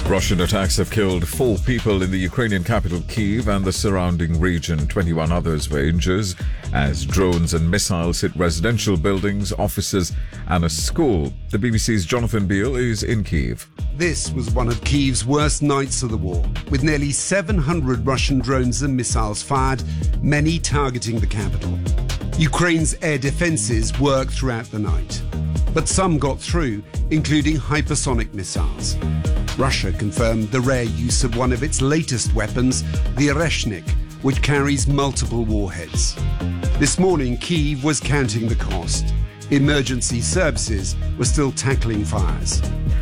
Russian attacks have killed 4 people in the Ukrainian capital Kyiv and the surrounding region. 21 others were injured as drones and missiles hit residential buildings, offices and a school. The BBC's Jonathan Beale is in Kyiv. This was one of Kyiv's worst nights of the war, with nearly 700 Russian drones and missiles fired, many targeting the capital. Ukraine's air defences worked throughout the night, but some got through, including hypersonic missiles. Russia confirmed the rare use of one of its latest weapons, the Oreshnik, which carries multiple warheads. This morning, Kyiv was counting the cost. Emergency services were still tackling fires.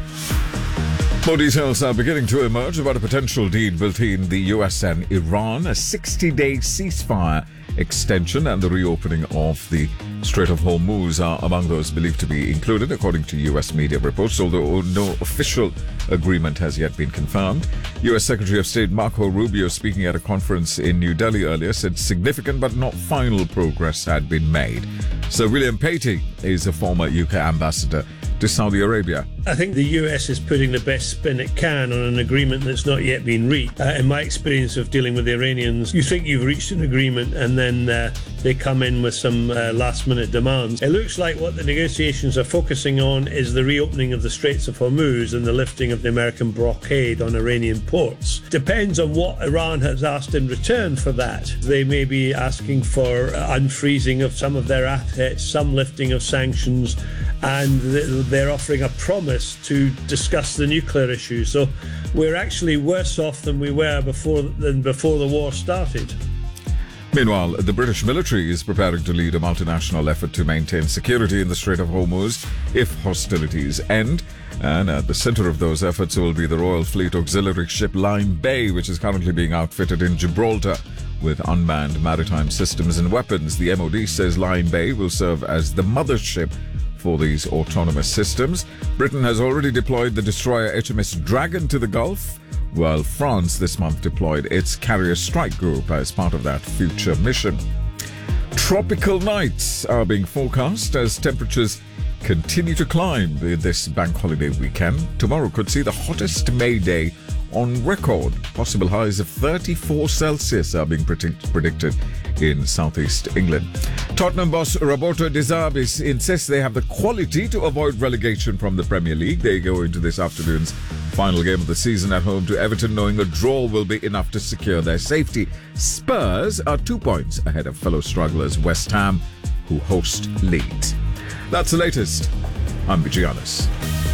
More details are beginning to emerge about a potential deal between the US and Iran, a 60-day ceasefire extension and the reopening of the Strait of Hormuz are among those believed to be included, according to US media reports, although no official agreement has yet been confirmed. US Secretary of State Marco Rubio, speaking at a conference in New Delhi earlier, said significant but not final progress had been made. Sir William Patey is a former UK ambassador to Saudi Arabia. I think the US is putting the best spin it can on an agreement that's not yet been reached. In my experience of dealing with the Iranians, you think you've reached an agreement and then they come in with some last-minute demands. It looks like what the negotiations are focusing on is the reopening of the Straits of Hormuz and the lifting of the American blockade on Iranian ports. Depends on what Iran has asked in return for that. They may be asking for unfreezing of some of their assets, some lifting of sanctions, and they're offering a promise to discuss the nuclear issue. So we're actually worse off than we were before the war started. Meanwhile, the British military is preparing to lead a multinational effort to maintain security in the Strait of Hormuz if hostilities end. And at the center of those efforts will be the Royal Fleet auxiliary ship Lyme Bay, which is currently being outfitted in Gibraltar with unmanned maritime systems and weapons. The MOD says Lyme Bay will serve as the mothership for these autonomous systems. Britain has already deployed the destroyer HMS Dragon to the Gulf, while France this month deployed its carrier strike group as part of that future mission. Tropical nights are being forecast as temperatures continue to climb this bank holiday weekend. Tomorrow could see the hottest May day on record. Possible highs of 34 Celsius are being predicted in southeast England. Tottenham boss Roberto De Zerbi insists they have the quality to avoid relegation from the Premier League. They go into this afternoon's final game of the season at home to Everton, knowing a draw will be enough to secure their safety. Spurs are 2 points ahead of fellow strugglers West Ham, who host Leeds. That's the latest. I'm Vijayanis.